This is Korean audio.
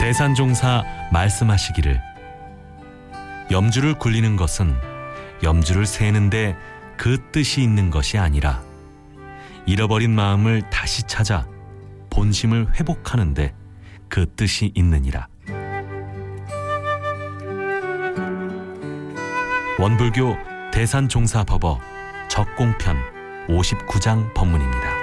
대산종사 말씀하시기를 염주를 굴리는 것은 염주를 세는데 그 뜻이 있는 것이 아니라 잃어버린 마음을 다시 찾아 본심을 회복하는데 그 뜻이 있느니라. 원불교 대산종사법어 적공편 59장 법문입니다.